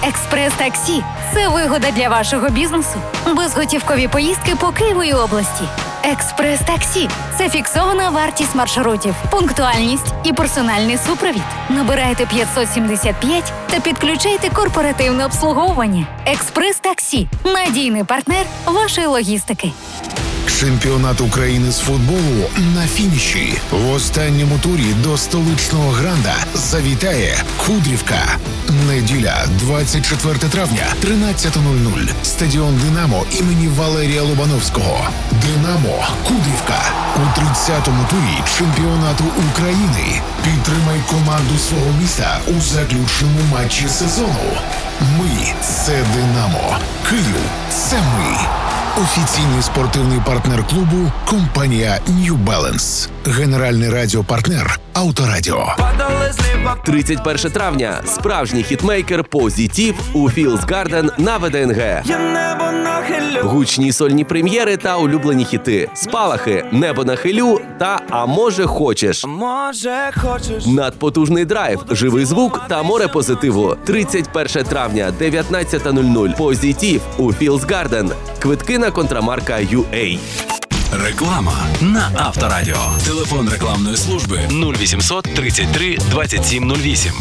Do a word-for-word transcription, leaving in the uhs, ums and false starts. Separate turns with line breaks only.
Експрес-таксі – це вигода для вашого бізнесу. Безготівкові поїздки по Києву і області. Експрес-таксі – це фіксована вартість маршрутів, пунктуальність і персональний супровід. Набирайте п'ятсот сімдесят п'ять та підключайте корпоративне обслуговування. Експрес-таксі – надійний партнер вашої логістики.
Чемпіонат України з футболу на фініші. В останньому турі до столичного гранда завітає Кудрівка. Неділя, двадцять четвертого травня, тринадцята нуль нуль. Стадіон «Динамо» імені Валерія Лобановського. «Динамо» Кудрівка. У тридцятому турі чемпіонату України. Підтримай команду свого міста у заключному матчі сезону. Ми – це «Динамо». Київ – це ми. Офіційний спортивний партнер клубу – компанія New Balance. Генеральний радіопартнер «Авторадіо».
тридцять першого травня. Справжній хітмейкер «Позитив» у Філс Гарден на ВДНГ. Гучні сольні прем'єри та улюблені хіти. Спалахи, «Небо нахилю» та «А може хочеш». Надпотужний драйв, живий звук та море позитиву. тридцять першого травня, дев'ятнадцята нуль нуль. «Позитив» у Філс Гарден. Квитки на контрамарка ю ей.
Реклама на Авторадіо. Телефон рекламної служби нуль вісімсот тридцять три двадцять сім нуль вісім.